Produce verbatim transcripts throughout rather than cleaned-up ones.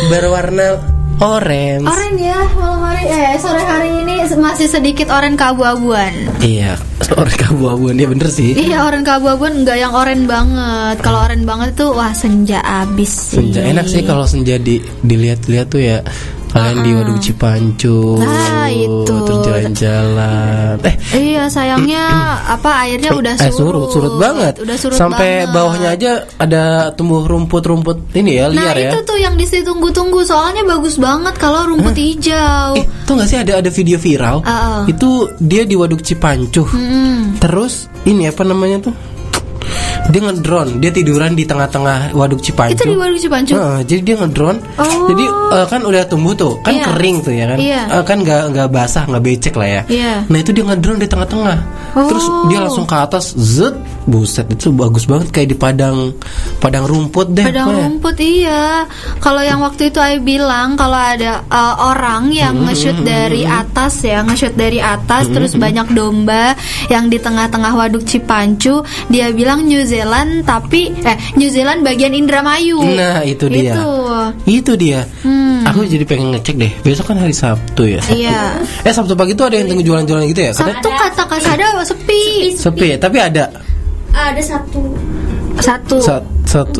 berwarna orange. Orange ya, malam hari eh sore hari ini masih sedikit orange keabu-abuan. Iya, orange keabu-abuan dia bener sih. Iya, orange keabu-abuan enggak yang orange banget. Kalau orange banget tuh wah senja abis sih. Senja enak sih kalau senja di dilihat-lihat tuh ya. Kalian uh-uh. di Waduk Cipancung, nah, itu. terus jalan-jalan. Eh, iya sayangnya apa airnya udah surut. Eh, surut, surut banget. Udah surut sampai banget. Bawahnya aja ada tumbuh rumput-rumput ini ya liar nah, ya. Nah itu tuh yang ditunggu-tunggu soalnya bagus banget kalau rumput huh? hijau. Eh, tuh nggak sih ada ada video viral? Uh-uh. Itu dia di Waduk Cipancung. Hmm. Terus ini apa namanya tuh? Dia ngedrone, dia tiduran di tengah-tengah Waduk Cipancung. Itu di Waduk Cipancung. Uh, jadi dia ngedrone. Oh. Jadi uh, kan udah tumbuh tuh, kan yeah. kering tuh ya kan. Yeah. Uh, kan nggak nggak basah, nggak becek lah ya. Yeah. Nah itu dia ngedrone di tengah-tengah. Oh. Terus dia langsung ke atas, zet, buset itu bagus banget kayak di padang padang rumput deh. Padang ya? rumput iya. Kalau yang waktu itu Ayu bilang kalau ada uh, orang yang mm-hmm. nge-shoot dari atas ya, nge-shoot dari atas, mm-hmm. terus banyak domba yang di tengah-tengah Waduk Cipancung, dia bilang New Zealand tapi eh New Zealand bagian Indramayu. Nah itu dia. Itu, itu dia. Hmm. Aku jadi pengen ngecek deh. Besok kan hari Sabtu ya. Sabtu. Iya. Eh Sabtu pagi tuh ada yang tengah jualan-jualan gitu ya? Sabtu kata Kak Sada sepi. Sepi. Sepi. Tapi ada. Ada satu. Satu. Sa- satu.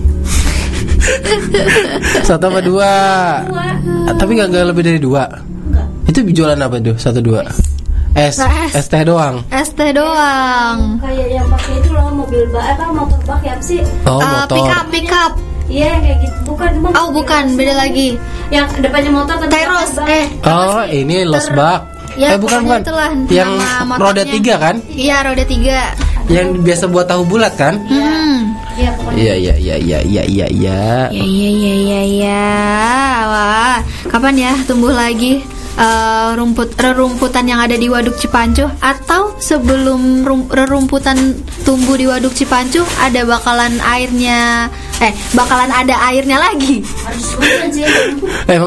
Satu apa dua? Dua. Tapi nggak nggak lebih dari dua. Enggak. Itu jualan apa tuh? Satu dua. Es, es, es teh doang. Es teh doang. Kayak yang pakai itu loh mobil bak apa motor bak ya apa sih? Oh, uh, motor. Pick up, pick up. Iya kayak gitu. Bukan, bukan. Oh, bukan, beda lagi. Yang depannya motor tapi Teros eh. Oh, ini losbak. Ya, eh bukan bukan. Itulah, yang roda tiga kan? Iya, roda tiga. Yang biasa buat tahu bulat kan? Hmm. Iya, pokoknya. Iya iya iya iya iya iya iya. Iya iya iya iya iya. Wah, kapan ya tumbuh lagi uh, rumput rerumputan yang ada di Waduk Cipancung, atau sebelum rum, rerumputan tumbuh di Waduk Cipancung ada bakalan airnya eh bakalan ada airnya lagi. Harus hujan sih. Eh,